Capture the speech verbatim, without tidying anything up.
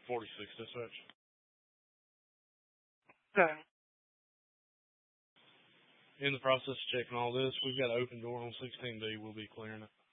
forty-six dispatch. Okay. In the process of checking all this, we've got an open door on sixteen D. We'll be clearing it.